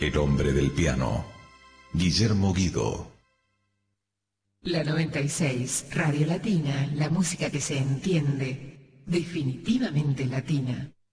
El hombre del piano, Guillermo Guido. La 96, Radio Latina, la música que se entiende, definitivamente latina.